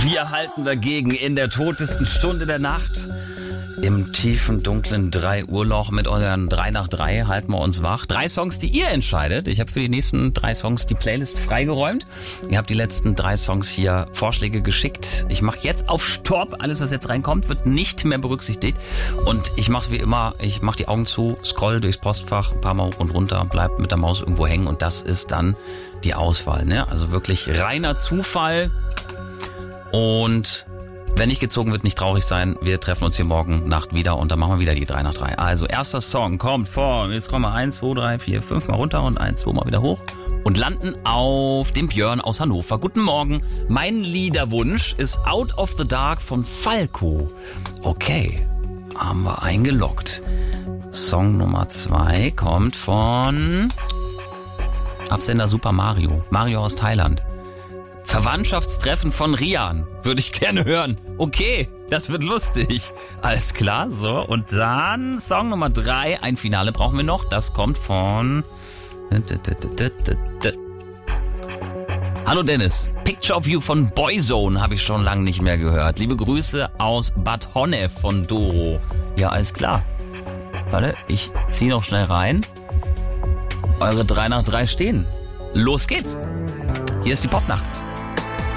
Wir halten dagegen in der totesten Stunde der Nacht. Im tiefen, dunklen 3-Uhr-Loch mit euren 3 nach 3 halten wir uns wach. 3 Songs, die ihr entscheidet. Ich habe für die nächsten 3 Songs die Playlist freigeräumt. Ihr habt die letzten 3 Songs hier Vorschläge geschickt. Ich mache jetzt auf Stopp. Alles, was jetzt reinkommt, wird nicht mehr berücksichtigt. Und ich mache es wie immer. Ich mache die Augen zu, scroll durchs Postfach, ein paar Mal hoch und runter, bleib mit der Maus irgendwo hängen. Und das ist dann die Auswahl. Ne? Also wirklich reiner Zufall. Und wenn nicht gezogen wird, nicht traurig sein. Wir treffen uns hier morgen Nacht wieder und dann machen wir wieder die 3 nach 3. Also erster Song kommt von, jetzt kommen wir 1, 2, 3, 4, 5 mal runter und 1, 2 mal wieder hoch und landen auf dem Björn aus Hannover. Guten Morgen. Mein Liederwunsch ist Out of the Dark von Falco. Okay, haben wir eingeloggt. Song Nummer 2 kommt von Absender Super Mario. Mario aus Thailand. Verwandtschaftstreffen von Rian. Würde ich gerne hören. Okay, das wird lustig. Alles klar, so. Und dann Song Nummer 3. Ein Finale brauchen wir noch. Das kommt von... Hallo Dennis. Picture of You von Boyzone habe ich schon lange nicht mehr gehört. Liebe Grüße aus Bad Honnef von Doro. Ja, alles klar. Warte, ich ziehe noch schnell rein. Eure 3 nach 3 stehen. Los geht's. Hier ist die Popnacht.